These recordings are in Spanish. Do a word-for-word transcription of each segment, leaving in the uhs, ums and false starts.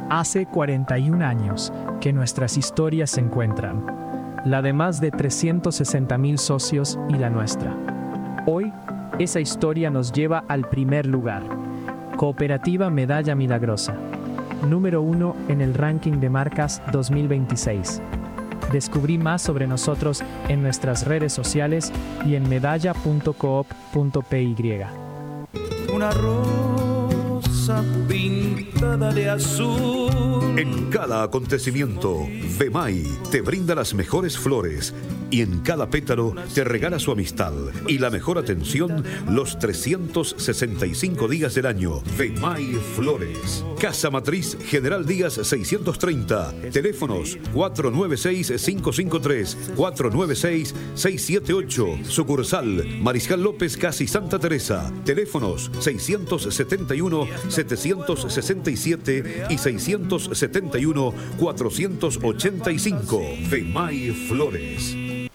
Hace cuarenta y un años que nuestras historias se encuentran, la de más de trescientos sesenta mil socios y la nuestra. Hoy, esa historia nos lleva al primer lugar. Cooperativa Medalla Milagrosa, número uno en el ranking de marcas dos mil veintiséis. Descubrí más sobre nosotros en nuestras redes sociales y en medalla punto coop punto py. Una rosa pintada de azul. En cada acontecimiento, Vemay te brinda las mejores flores y en cada pétalo te regala su amistad y la mejor atención los trescientos sesenta y cinco días del año. Vemay Flores. Casa Matriz General Díaz seiscientos treinta. Teléfonos cuatro nueve seis, cinco cinco tres, cuatro nueve seis, seis siete ocho. Sucursal Mariscal López, casi Santa Teresa. Teléfonos seiscientos setenta y uno, setecientos sesenta y siete y seiscientos setenta y uno, cuatrocientos ochenta y cinco. Vemay Flores.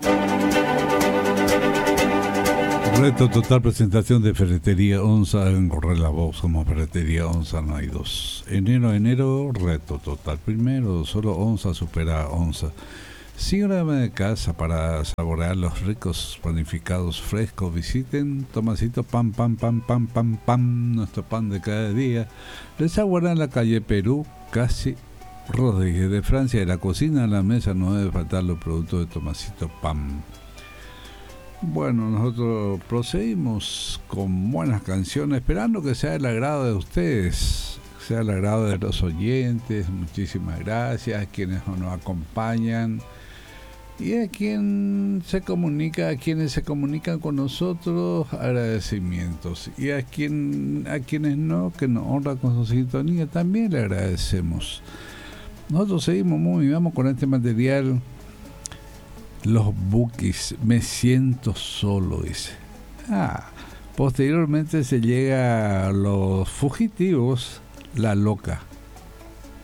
Reto total, presentación de Ferretería Onza en Correr la Voz. Como Ferretería Onza no hay dos. Enero a enero, reto total. Primero, solo Onza supera Onza. Síganme de casa para saborear los ricos panificados frescos. Visiten Tomasito Pan, Pan, Pan, Pan, Pan, Pan, nuestro pan de cada día. Les aguarda en la calle Perú, casi Rodríguez de Francia. De la cocina a la mesa no debe faltar los productos de Tomasito Pan. Bueno, nosotros procedimos con buenas canciones, esperando que sea el agrado de ustedes, sea el agrado de los oyentes. Muchísimas gracias a quienes nos acompañan y a quien se comunica, a quienes se comunican con nosotros, agradecimientos, y a quien, a quienes no, que nos honra con su sintonía, también le agradecemos. Nosotros seguimos muy, vamos con este material. Los Bukis, me siento solo, dice. Ah, posteriormente se llega a los Fugitivos, La Loca.